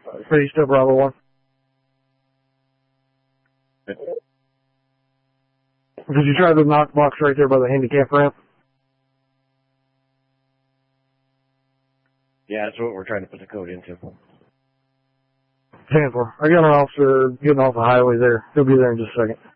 Pretty still Bravo 1. Did you try the knock box right there by the handicap ramp? Yeah, that's what we're trying to put the code into. 10-4. I got an officer getting off the highway there. He'll be there in just a second.